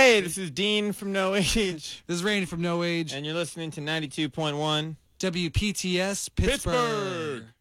Hey, this is Dean from No Age. This is Randy from No Age. And you're listening to 92.1 WPTS Pittsburgh.